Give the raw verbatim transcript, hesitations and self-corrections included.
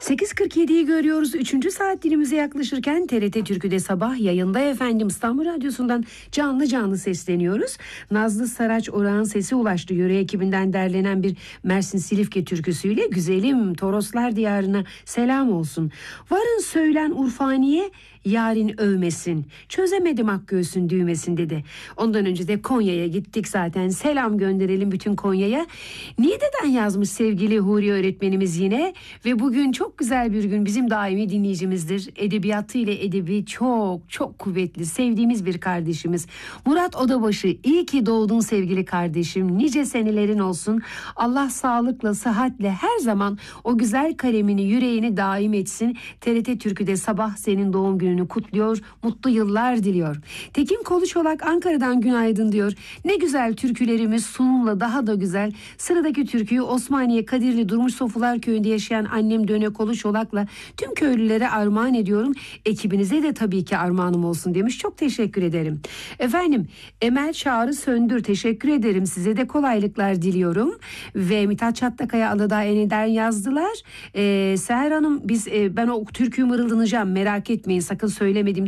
sekiz kırk yediyi görüyoruz. Üçüncü saat dilimize yaklaşırken T R T Türkü'de sabah yayında efendim İstanbul Radyosu'ndan canlı canlı sesleniyoruz. Nazlı Saraç Orağ'ın sesi ulaştı. Yöre ekibinden derlenen bir Mersin Silifke türküsüyle güzelim Toroslar diyarına selam olsun. Varın söylen Urfaniye, yarın övmesin. Çözemedim ak göğsün düğmesin dedi. Ondan önce de Konya'ya gittik zaten. Selam gönderelim bütün Konya'ya. Niğde'den yazmış sevgili Huri öğretmenimiz yine. Ve bugün çok güzel bir gün, bizim daimi dinleyicimizdir. Edebiyatı ile edebi çok çok kuvvetli, sevdiğimiz bir kardeşimiz. Murat Odabaşı, iyi ki doğdun sevgili kardeşim. Nice senelerin olsun. Allah sağlıkla, sıhhatle her zaman o güzel kalemini, yüreğini daim etsin. T R T Türkü'de sabah senin doğum gününü kutluyor, mutlu yıllar diliyor. Tekin Koluçolak Ankara'dan günaydın diyor. Ne güzel türkülerimiz sunumla daha da güzel. Sıradaki türküyü Osmaniye Kadirli Durmuş Sofular Köyü'nde yaşayan annem Döne Koluçolak'la tüm köylülere armağan ediyorum. Ekibinize de tabii ki armağanım olsun demiş. Çok teşekkür ederim. Efendim Emel Çağrı Söndür, teşekkür ederim. Size de kolaylıklar diliyorum. Ve Mithat Çattakaya Aladağ Ene'den yazdılar. Ee, Seher Hanım biz e, ben o türküyü mırıldanacağım, merak etmeyin, sakın söylemedim